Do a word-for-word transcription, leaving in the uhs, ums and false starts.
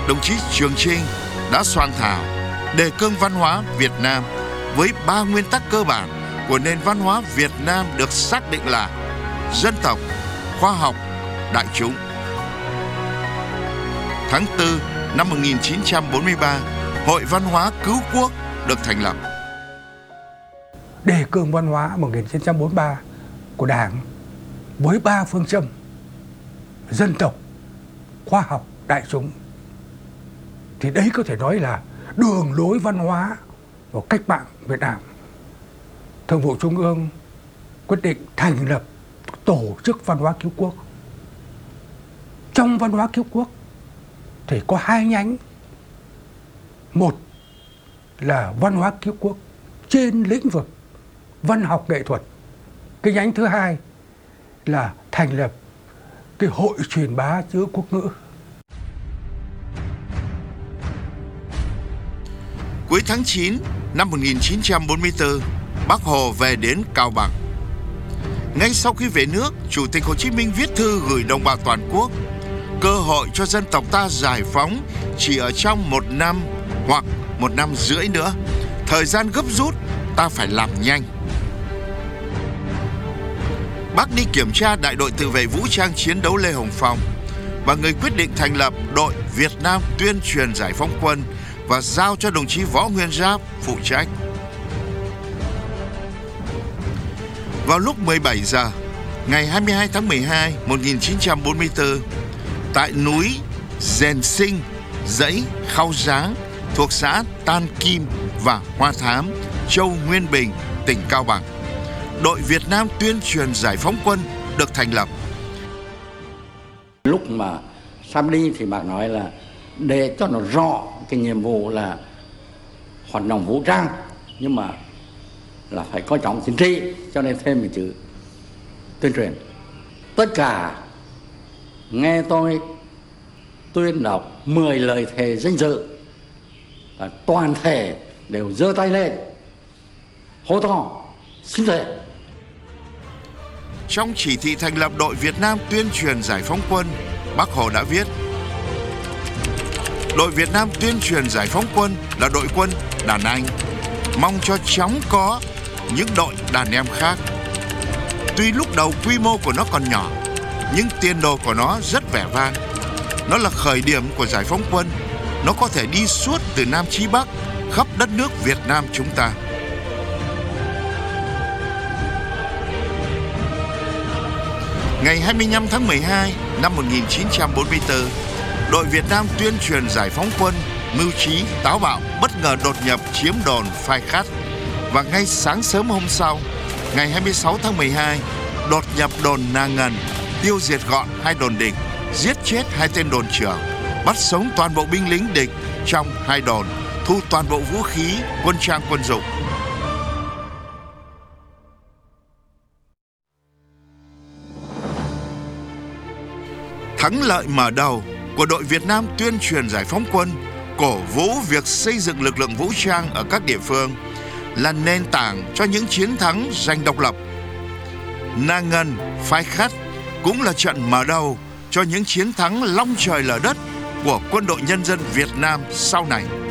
đồng chí Trường Chinh đã soạn thảo đề cương văn hóa Việt Nam với ba nguyên tắc cơ bản của nền văn hóa Việt Nam được xác định là dân tộc, khoa học, đại chúng. Tháng tư năm một nghìn chín trăm bốn mươi ba, Hội Văn hóa Cứu Quốc được thành lập. Đề cương văn hóa một nghìn chín trăm bốn mươi ba của Đảng với ba phương châm dân tộc, khoa học, đại chúng, thì đấy có thể nói là đường lối văn hóa của cách mạng Việt Nam. Thường vụ Trung ương quyết định thành lập tổ chức văn hóa cứu quốc. Trong văn hóa cứu quốc thì có hai nhánh. Một là văn hóa cứu quốc trên lĩnh vực văn học nghệ thuật. Cái nhánh thứ hai là thành lập cái hội truyền bá chữ quốc ngữ. Cuối tháng chín năm một nghìn chín trăm bốn mươi tư, Bác Hồ về đến Cao Bằng. Ngay sau khi về nước, Chủ tịch Hồ Chí Minh viết thư gửi đồng bào toàn quốc: cơ hội cho dân tộc ta giải phóng chỉ ở trong một năm hoặc một năm rưỡi nữa. Thời gian gấp rút, ta phải làm nhanh. Bác đi kiểm tra đại đội tự vệ vũ trang chiến đấu Lê Hồng Phong và người quyết định thành lập đội Việt Nam tuyên truyền giải phóng quân và giao cho đồng chí Võ Nguyên Giáp phụ trách. Vào lúc mười bảy giờ, ngày hai mươi hai tháng mười hai năm một nghìn chín trăm bốn mươi tư, tại núi Rèn Sinh, dãy Khao Giáng thuộc xã Tan Kim và Hoa Thám, Châu Nguyên Bình, tỉnh Cao Bằng, đội Việt Nam tuyên truyền giải phóng quân được thành lập. Lúc mà sắp đi thì bác nói là để cho nó rõ cái nhiệm vụ là hoạt động vũ trang, nhưng mà là phải coi trọng chính trị, cho nên thêm một chữ tuyên truyền. Tất cả nghe tôi tuyên đọc mười lời thề danh dự, và toàn thể đều giơ tay lên hô to xin thề. Trong chỉ thị thành lập đội Việt Nam tuyên truyền giải phóng quân, Bác Hồ đã viết: đội Việt Nam tuyên truyền giải phóng quân là đội quân đàn anh, mong cho chóng có những đội đàn em khác. Tuy lúc đầu quy mô của nó còn nhỏ, nhưng tiền đồ của nó rất vẻ vang. Nó là khởi điểm của giải phóng quân. Nó có thể đi suốt từ Nam chí Bắc, khắp đất nước Việt Nam chúng ta. Ngày hai mươi lăm tháng mười hai năm một nghìn chín trăm bốn mươi tư, đội Việt Nam tuyên truyền giải phóng quân mưu trí táo bạo bất ngờ đột nhập chiếm đồn Phai Khắt, và ngay sáng sớm hôm sau, ngày hai mươi sáu tháng mười hai, đột nhập đồn Na Ngần, tiêu diệt gọn hai đồn địch, giết chết hai tên đồn trưởng, bắt sống toàn bộ binh lính địch trong hai đồn, thu toàn bộ vũ khí, quân trang quân dụng. Thắng lợi mở đầu của đội Việt Nam tuyên truyền giải phóng quân cổ vũ việc xây dựng lực lượng vũ trang ở các địa phương, là nền tảng cho những chiến thắng giành độc lập. Na Ngần, Phai Khắt cũng là trận mở đầu cho những chiến thắng long trời lở đất của quân đội nhân dân Việt Nam sau này.